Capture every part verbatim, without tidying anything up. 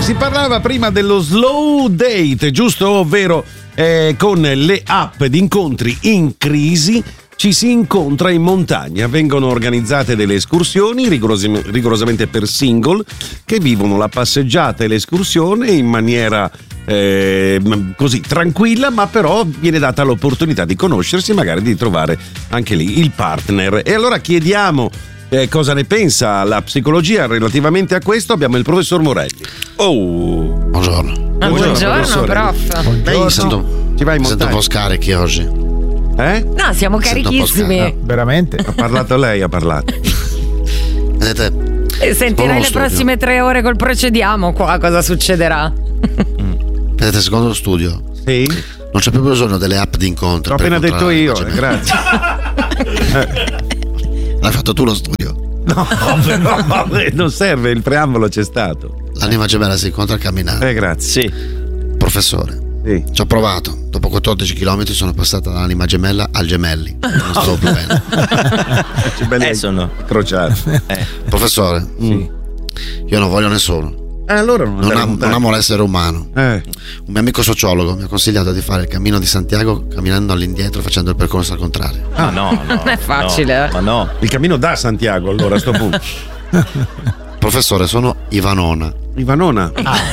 si parlava prima dello slow date, giusto? Ovvero eh, con le app di incontri in crisi ci si incontra in montagna, vengono organizzate delle escursioni rigoros- rigorosamente per single che vivono la passeggiata e l'escursione in maniera eh, così tranquilla, ma però viene data l'opportunità di conoscersi e magari di trovare anche lì il partner. E allora chiediamo Eh, cosa ne pensa la psicologia relativamente a questo. Abbiamo il professor Morelli. Oh, buongiorno. Ah, buongiorno, buongiorno prof. Buongiorno. Mi sento, Ci vai in mi sento un montagna? po' scarichi oggi. Eh? No, siamo Mi sento un po' carichissimi. scarico. Veramente? Ha parlato lei, ha parlato. Vedete, E sentirai Buono le studio. prossime tre ore col procediamo qua, cosa succederà? vedete, secondo lo studio Sì? non c'è più bisogno delle app di incontro. L'ho per appena detto controllare io, la eh, gemella. grazie. L'hai fatto tu lo studio. No, però non serve, il preambolo c'è stato. L'anima gemella si incontra camminando. Eh, grazie. Sì. Professore, Sì. ci ho provato. Dopo quattordici chilometri sono passata dall'anima gemella al gemelli. Non stavo più bene. C'è belli Eh, sono. crociati. Eh. Professore, Sì. io non voglio nessuno. Eh, allora non, Non, andare am- in non montagna. amo l'essere umano. Eh. Un mio amico sociologo mi ha consigliato di fare il cammino di Santiago camminando all'indietro facendo il percorso al contrario. Ah, no, no. Non è facile, no, ma no. Il cammino da Santiago, allora, a sto punto. Professore, sono Ivanona. Ivanona.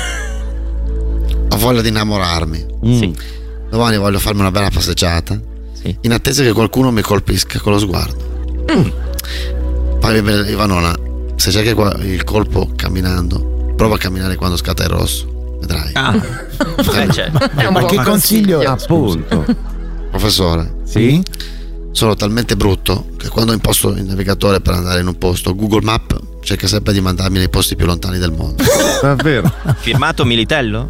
Ho voglia di innamorarmi. Sì. Domani voglio farmi una bella passeggiata. Sì. In attesa che qualcuno mi colpisca con lo sguardo. Poi Ivanona, se cerchi qua- il colpo camminando, prova a camminare quando scatta il rosso. Vedrai. Ah. Eh, cioè, È un Ma buon che consiglio è? Appunto. Professore, Sì? sono talmente brutto che quando imposto il navigatore per andare in un posto, Google Map cerca sempre di mandarmi nei posti più lontani del mondo. Davvero? firmato Militello?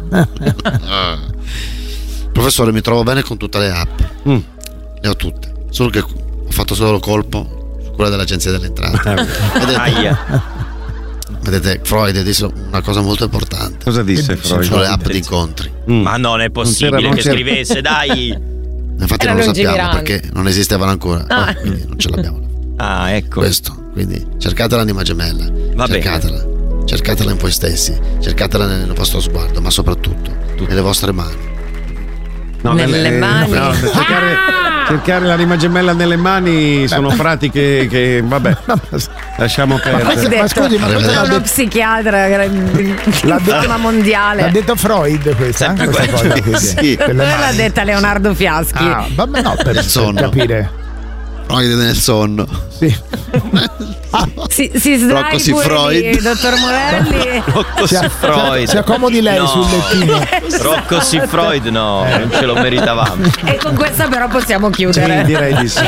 Professore, mi trovo bene con tutte le app. Mm. Le ho tutte. Solo che ho fatto solo colpo su quella dell'Agenzia delle Entrate. Vedete, Aia. vedete, Freud disse una cosa molto importante. Cosa disse Freud? Sulle app di incontri. Mm. Ma non è possibile Non c'era- non che c'era- scrivesse, dai. Infatti Era non lo sappiamo lungimirante. perché non esistevano ancora. Ah. Quindi non ce l'abbiamo. Ah, ecco. Questo. Quindi cercate l'anima gemella. Va bene. cercatela. Cercatela in voi stessi. Cercatela nel vostro sguardo, ma soprattutto nelle vostre mani. No, Nelle mani. no, cercare, cercare l'anima gemella nelle mani sono pratiche che, vabbè, lasciamo perdere. Ma scusi, ma Arrivederci. questo È l'ha uno detto, psichiatra L'ha detto- l'ultima mondiale. l'ha detto Freud questa, eh? Sempre questa quello. cosa qui, Sì. delle Dove l'ha mani. detta Leonardo Fiaschi? Ah, vabbè, no, per, per sonno. capire. Freud nel sonno. Sì. Si, si Rocco sdrai si pure Freud. lì, dottor Morelli. Rocco Si, si Freud. si accomodi lei No. sul lettino. Rocco si Freud, no, non ce lo meritavamo. E con questa però possiamo Sì, chiudere. direi di sì.